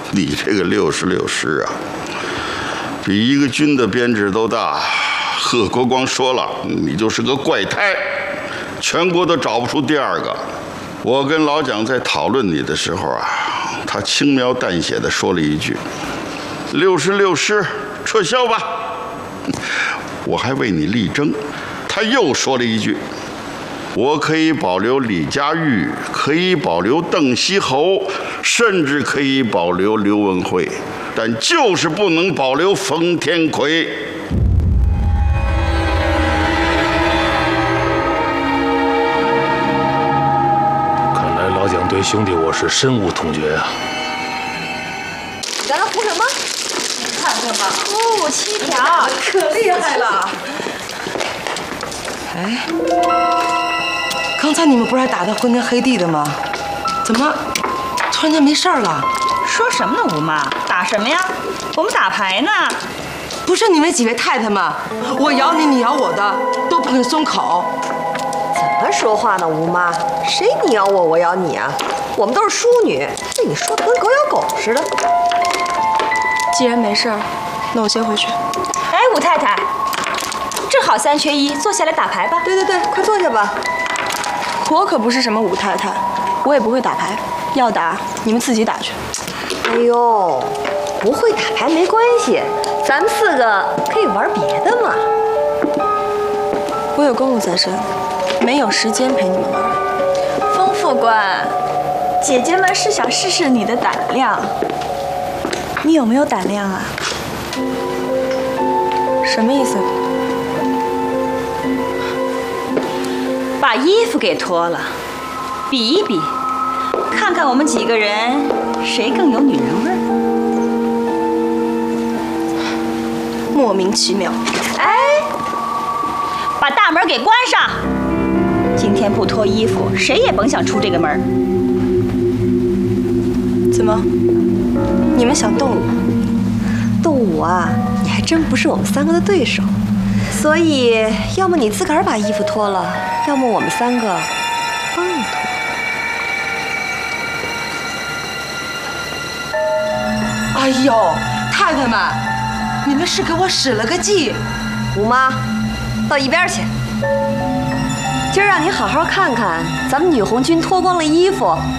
你这个66师啊，比一个军的编制都大。贺国光说了，你就是个怪胎，全国都找不出第二个。我跟老蒋在讨论你的时候啊，他轻描淡写地说了一句：“66师撤销吧。”我还为你力争。他又说了一句：“我可以保留李家玉，可以保留邓锡侯，甚至可以保留刘文辉，但就是不能保留冯天奎。” 看来老蒋对兄弟我是深恶痛绝啊！ 咱俩胡什么？ 看看吧， 哦，7条， 可厉害了！ 哎，刚才你们不是还打得昏天黑地的吗？怎么突然间没事了？ 说什么呢，吴妈？打什么呀？我们打牌呢。 不是你们几位太太吗？我咬你，你咬我的，都不肯松口。 怎么说话呢，吴妈？谁你咬我，我咬你啊？我们都是淑女，被你说的跟狗咬狗似的。 既然没事儿，那我先回去。 哎，武太太，正好3缺1，坐下来打牌吧。 对，快坐下吧。 我可不是什么武太太，我也不会打牌，要打你们自己打去。 哎呦，不会打牌没关系，咱们4个可以玩别的嘛。 我有公务在身，没有时间陪你们玩。 封副官，姐姐们是想试试你的胆量。你有没有胆量啊？ 什么意思？ 把衣服给脱了，比一比，看看我们几个人谁更有女人味儿。 莫名其妙。 哎，把大门给关上。今天不脱衣服，谁也甭想出这个门。 怎么？你们想动我？ 动我啊，你还真不是我们3个的对手。所以，要么你自个儿把衣服脱了，要么我们3个帮你脱。 哎呦，太太们，你们是给我使了个计。 吴妈，到一边去。今儿让你好好看看咱们女红军脱光了衣服